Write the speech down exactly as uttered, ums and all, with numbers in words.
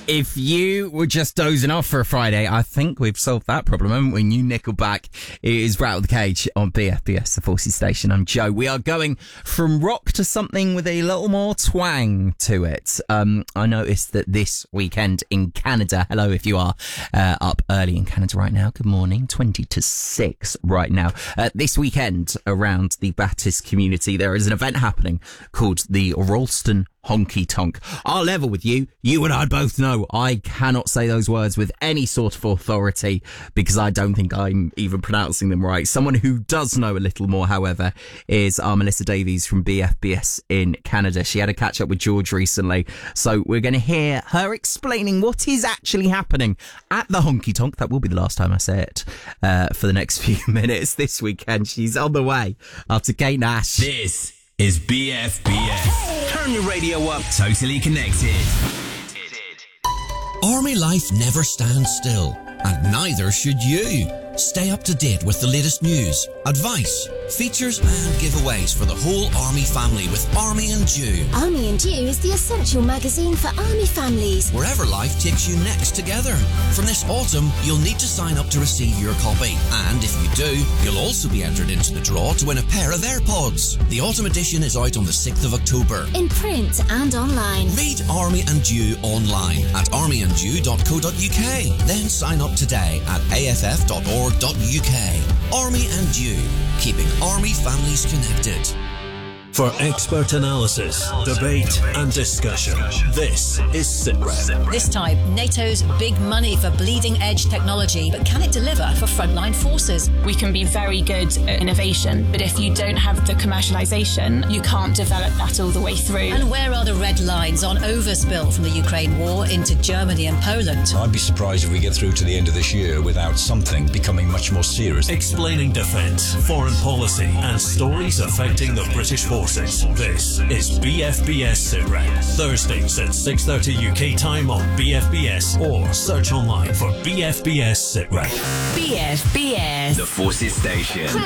If you were just dozing off for a Friday, I think we've solved that problem, haven't we? New Nickelback is Rattle the Cage on B F B S, the Forces Station. I'm Joe. We are going from rock to something with a little more twang to it. Um, I noticed that this weekend in Canada, hello if you are uh, up early in Canada right now, good morning, twenty to six right now. Uh, this weekend around the Baptist community, there is an event happening called the Ralston Honky Tonk. I'll level with you. You and I both know I cannot say those words with any sort of authority because I don't think I'm even pronouncing them right. Someone who does know a little more, however, is our Melissa Davies from B F B S in Canada. She had a catch up with George recently, so we're going to hear her explaining what is actually happening at the Honky Tonk. That will be the last time I say it uh, for the next few minutes this weekend. She's on the way after Kate Nash. This is B F B S. Turn your radio up. Totally connected. Army life never stands still, and neither should you. Stay up to date with the latest news, advice, features and giveaways for the whole Army family with Army and Dew. Army and Dew is the essential magazine for Army families. Wherever life takes you next together. From this autumn, you'll need to sign up to receive your copy. And if you do, you'll also be entered into the draw to win a pair of AirPods. The autumn edition is out on the sixth of October. In print and online. Read Army and Dew online at army and dew dot co dot uk. Then sign up today at a f f dot org dot u k. Army and Dew, keeping Army families connected. For expert analysis, debate and discussion, this is SITREP. This time, NATO's big money for bleeding-edge technology, but can it deliver for frontline forces? We can be very good at innovation, but if you don't have the commercialisation, you can't develop that all the way through. And where are the red lines on overspill from the Ukraine war into Germany and Poland? I'd be surprised if we get through to the end of this year without something becoming much more serious. Explaining defence, foreign policy and stories affecting the British forces. This is B F B S SITREP. Thursdays at six thirty U K time on B F B S or search online for B F B S SITREP. B F B S. The Forces Station.